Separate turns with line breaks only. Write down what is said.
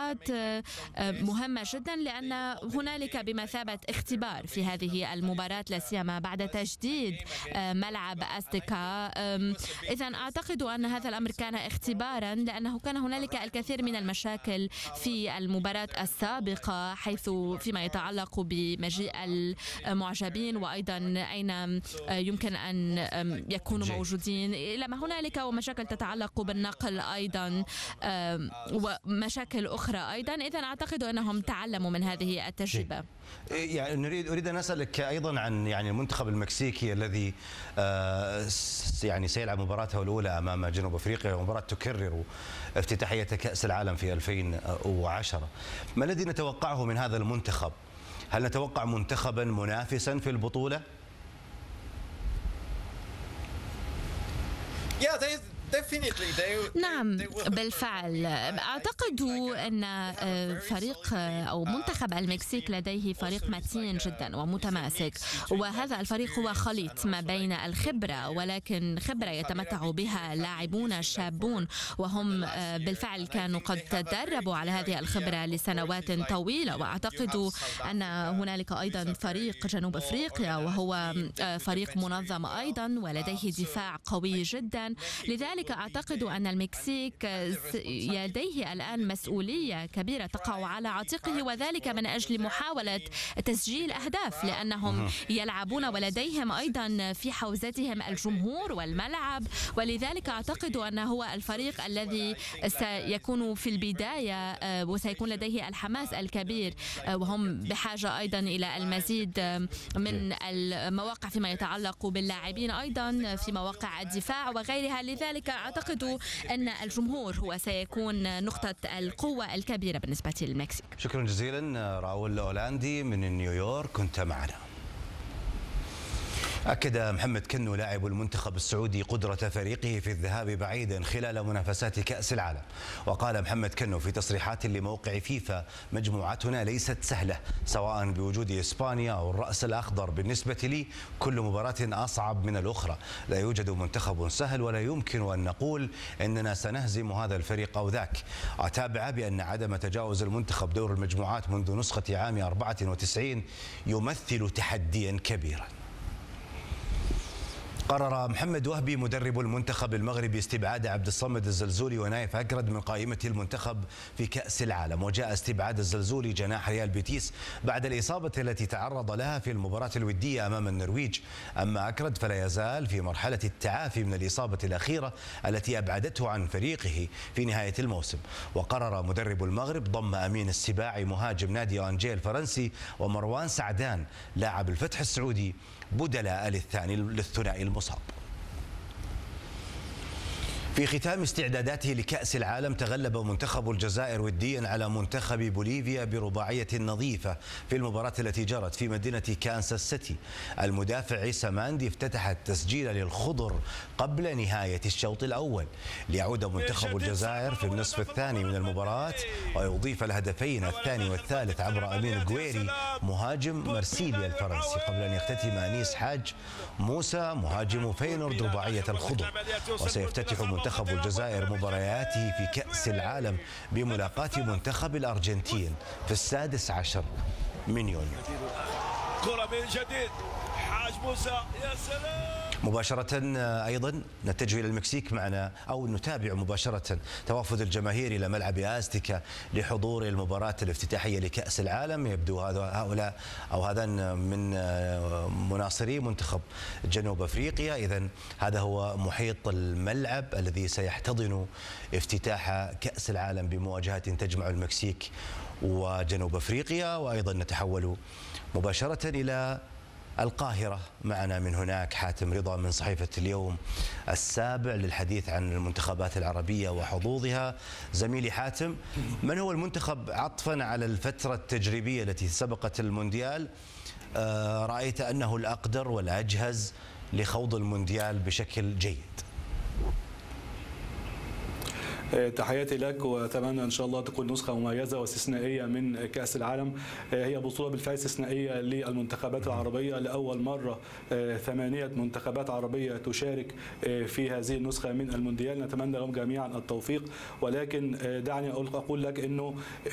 نقاط مهمة جدا، لأن هنالك بمثابة اختبار في هذه المباراة، لا سيما بعد تجديد ملعب أزتيكا. إذا أعتقد أن هذا الأمر كان اختبارا، لأنه كان هنالك الكثير من المشاكل في المباراة السابقة، حيث فيما يتعلق بمجيء المعجبين وأيضا أين يمكن أن يكونوا موجودين إلى ما هنالك، ومشاكل تتعلق بالنقل أيضا ومشاكل أخرى أيضا. إذا أعتقد أنهم تعلموا من هذه التجربة.
يعني أريد أن أسألك أيضا عن المنتخب المكسيكي الذي سيلعب مباراته الأولى أمام جنوب أفريقيا، ومباراة تكرر افتتاحية كأس العالم في 2010. ما الذي نتوقعه من هذا المنتخب؟ هل نتوقع منتخبا منافسا في البطولة؟
نعم بالفعل. أعتقد أن فريق أو منتخب المكسيك لديه فريق متين جدا ومتماسك، وهذا الفريق هو خليط ما بين الخبرة، ولكن خبرة يتمتع بها لاعبون شابون، وهم بالفعل كانوا قد تدربوا على هذه الخبرة لسنوات طويلة. وأعتقد أن هنالك أيضا فريق جنوب أفريقيا، وهو فريق منظم أيضا ولديه دفاع قوي جدا. لذلك أعتقد أن المكسيك لديه الآن مسؤولية كبيرة تقع على عاتقه، وذلك من أجل محاولة تسجيل أهداف، لأنهم يلعبون ولديهم أيضا في حوزتهم الجمهور والملعب. ولذلك أعتقد أنه هو الفريق الذي سيكون في البداية وسيكون لديه الحماس الكبير، وهم بحاجة أيضا إلى المزيد من المواقع فيما يتعلق باللاعبين، أيضا في مواقع الدفاع وغيرها. لذلك أعتقد أن الجمهور هو سيكون نقطة القوة الكبيرة بالنسبة للمكسيك.
شكرا جزيلا راؤول أولاندي من نيويورك كنت معنا. أكد محمد كنو لاعب المنتخب السعودي قدرة فريقه في الذهاب بعيدا خلال منافسات كأس العالم. وقال محمد كنو في تصريحات لموقع فيفا: مجموعتنا ليست سهلة، سواء بوجود إسبانيا أو الرأس الأخضر. بالنسبة لي كل مباراة أصعب من الأخرى، لا يوجد منتخب سهل ولا يمكن أن نقول أننا سنهزم هذا الفريق أو ذاك. أتابع بأن عدم تجاوز المنتخب دور المجموعات منذ نسخة عام 94 يمثل تحديا كبيرا. قرر محمد وهبي مدرب المنتخب المغربي استبعاد عبد الصمد الزلزولي ونايف أكرد من قائمة المنتخب في كأس العالم. وجاء استبعاد الزلزولي جناح ريال بيتيس بعد الإصابة التي تعرض لها في المباراة الودية أمام النرويج. أما أكرد فلا يزال في مرحلة التعافي من الإصابة الأخيرة التي أبعدته عن فريقه في نهاية الموسم. وقرر مدرب المغرب ضم أمين السباعي مهاجم نادي أنجيل الفرنسي ومروان سعدان لاعب الفتح السعودي بدلاء للثنائي المصاب. في ختام استعداداته لكأس العالم تغلب منتخب الجزائر وديا على منتخب بوليفيا برباعية نظيفة في المباراة التي جرت في مدينة كانساس سيتي. المدافع عيسى ماندي افتتح التسجيل للخضر قبل نهاية الشوط الأول، ليعود منتخب الجزائر في النصف الثاني من المباراة ويضيف الهدفين الثاني والثالث عبر أمين غويري مهاجم مرسيليا الفرنسي، قبل أن يختتم أنيس حاج موسى مهاجم فينورد رباعية الخضر. وسيفتتح منتخب الجزائر مبارياته في كأس العالم بملاقاة منتخب الأرجنتين في 16 من يونيو. كرة من جديد حاج موسى، يا سلام. مباشرة أيضا نتجه إلى المكسيك معنا أو نتابع مباشرة توافد الجماهير إلى ملعب أزتيكا لحضور المباراة الافتتاحية لكأس العالم. يبدو هؤلاء أو هذان من مناصري منتخب جنوب أفريقيا. إذن هذا هو محيط الملعب الذي سيحتضن افتتاح كأس العالم بمواجهة تجمع المكسيك وجنوب أفريقيا. وأيضا نتحول مباشرة إلى القاهرة. معنا من هناك حاتم رضا من صحيفة اليوم السابع للحديث عن المنتخبات العربية وحظوظها. زميلي حاتم، من هو المنتخب عطفا على الفترة التجريبية التي سبقت المونديال رأيت أنه الأقدر والأجهز لخوض المونديال بشكل جيد؟
تحياتي لك، واتمنى ان شاء الله تكون نسخه مميزه واستثنائيه من كاس العالم. هي بطوله بالفعل استثنائيه للمنتخبات العربيه، لاول مره 8 منتخبات عربيه تشارك في هذه النسخه من المونديال. نتمنى لهم جميعا التوفيق، ولكن دعني اقول لك انه